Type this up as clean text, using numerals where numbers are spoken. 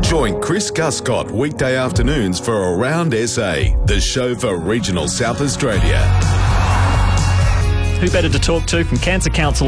Join Chris Guscott weekday afternoons for Around SA, the show for regional South Australia. Who better to talk to from Cancer Council